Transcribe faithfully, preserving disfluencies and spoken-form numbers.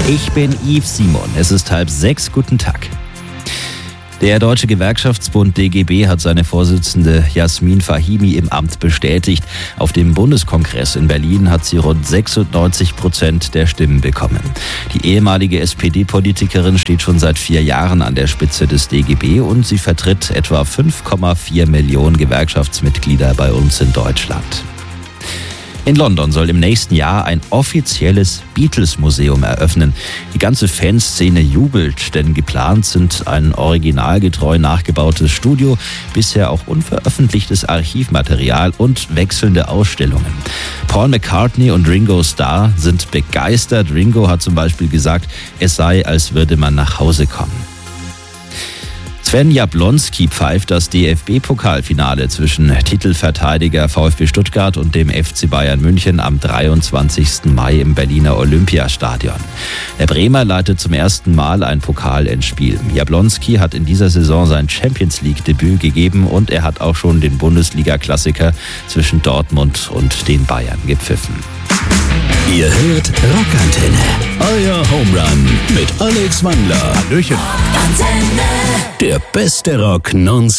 Ich bin Yves Simon. Es ist halb sechs. Guten Tag. Der Deutsche Gewerkschaftsbund D G B hat seine Vorsitzende Jasmin Fahimi im Amt bestätigt. Auf dem Bundeskongress in Berlin hat sie rund sechsundneunzig Prozent der Stimmen bekommen. Die ehemalige S P D-Politikerin steht schon seit vier Jahren an der Spitze des D G B und sie vertritt etwa fünf Komma vier Millionen Gewerkschaftsmitglieder bei uns in Deutschland. In London soll im nächsten Jahr ein offizielles Beatles-Museum eröffnen. Die ganze Fanszene jubelt, denn geplant sind ein originalgetreu nachgebautes Studio, bisher auch unveröffentlichtes Archivmaterial und wechselnde Ausstellungen. Paul McCartney und Ringo Starr sind begeistert. Ringo hat zum Beispiel gesagt, es sei, als würde man nach Hause kommen. Sven Jablonski pfeift das D F B-Pokalfinale zwischen Titelverteidiger VfB Stuttgart und dem F C Bayern München am dreiundzwanzigsten Mai im Berliner Olympiastadion. Der Bremer leitet zum ersten Mal ein Pokalendspiel. Jablonski hat in dieser Saison sein Champions-League-Debüt gegeben und er hat auch schon den Bundesliga-Klassiker zwischen Dortmund und den Bayern gepfiffen. Ihr hört Rockantenne, euer Home Run mit Alex Wandler. Hallöchen. Der beste Rock non